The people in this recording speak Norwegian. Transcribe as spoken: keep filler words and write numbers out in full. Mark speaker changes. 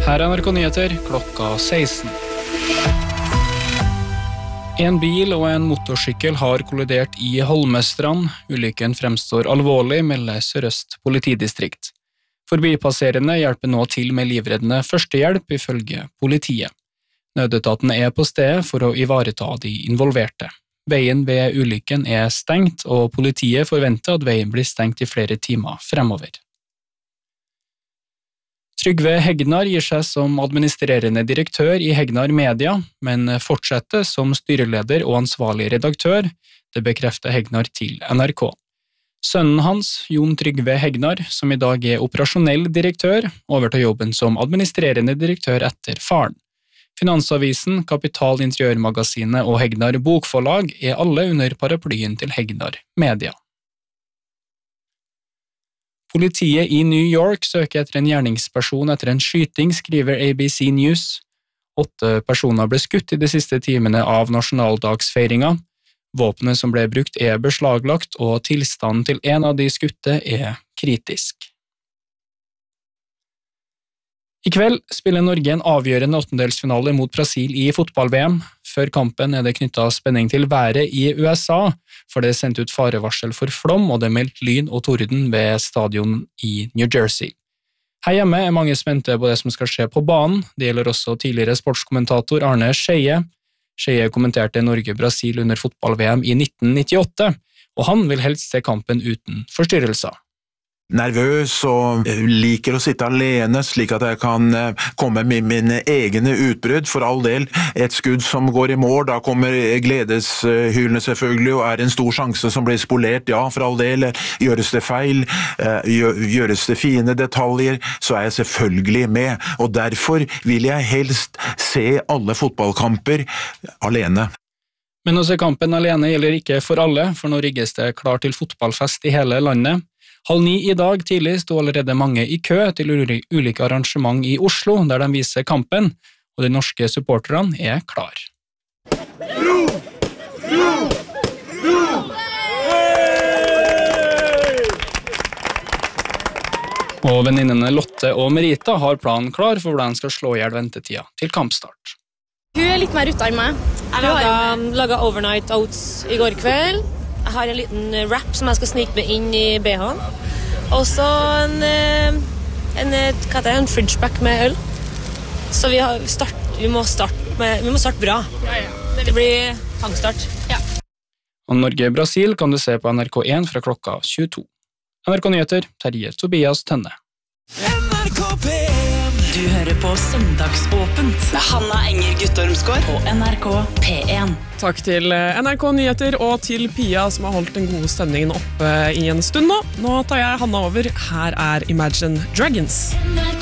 Speaker 1: Her er N R K Nyheter klokka seksten. En bil og en motorsykkel har kollidert i Holmestrand. Ulykken fremstår alvorlig, melder Sør-Øst politidistrikt. Forbipasserende hjelper nå til med livreddende førstehjelp, ifølge politiet. Nødetaten er på stedet for å ivareta de involverte. Veien ved ulykken er stengt, og politiet forventer at veien blir stengt i flere timer fremover. Trygve Hegnar gir seg som administrerende direktør i Hegnar Media, men fortsetter som styreleder og ansvarlig redaktør, det bekrefter Hegnar til N R K. Sønnen hans, Jon Trygve Hegnar, som i dag er operasjonell direktør, overtar jobben som administrerende direktør etter faren. Finansavisen, Kapital Interiørmagasinet og Hegnar Bokforlag er alle under paraplyen til Hegnar Media. Politiet i New York søker etter en gjerningsperson etter en skyting, skriver A B C News. Åtte personer ble skutt i de siste timene av nasjonaldagsfeiringa. Våpenet som ble brukt er beslaglagt, og tilstanden til en av de skutte er kritisk. I kveld spiller Norge en avgjørende åttendelsfinale mot Brasil i fotball-V M. Før kampen er det knyttet spenning til været i U S A, for det er sendt ut farevarsel for flom, og det er meldt lyn og torden ved stadion i New Jersey. Her hjemme er mange spente på det som skal skje på banen. Det gjelder også tidligere sportskommentator Arne Skeie. Skeie kommenterte Norge-Brasil under fotball-V M i nitten nittiåtte, og han vil helst se kampen uten forstyrrelser.
Speaker 2: Nervøs og liker å sitte alene, slik at jeg kan komme med mine egne utbrudd. For all del, et skudd som går i mål, da kommer gledeshylene selvfølgelig, og er en stor sjanse som blir spolert. Ja, for all del, gjøres det feil, gjøres det fine detaljer, så er jeg selvfølgelig med. Og derfor vil jeg helst se alle fotballkamper alene.
Speaker 1: Men å se kampen alene gjelder ikke for alle, for nå rigges det klar til fotballfest i hele landet. Halv ni i dag tidlig sto allerede mange i kø til ulike arrangement i Oslo, der de viser kampen, og de norske supporterne er klar. Ro! Ro! Ro! Og venninnene Lotte og Merita har planen klar for hvordan de skal slå ihjel ventetida til kampstart.
Speaker 3: Hun er litt mer ute enn meg.
Speaker 4: Jeg laget overnight oats i går kveld. Jeg har en liten wrap som jeg skal snike med inn i B H-en. Og så en, en, hva heter det, en fridgeback med øl. Så vi, har start, vi, må starte med, vi må starte bra. Ja, ja. Det, det blir tangstart. Ja.
Speaker 1: Og Norge-Brasil kan du se på N R K én fra klokka tjueto. N R K Nyheter, Terje Tobias Tønne.
Speaker 5: N R K P én. Du hører på Søndagsåpent med Hanna Enger Guttormsgård på N R K P én.
Speaker 6: Takk til N R K Nyheter og til Pia som har holdt den gode stemningen oppe i en stund nå. Nå tar jeg Hanna over. Her er Imagine Dragons.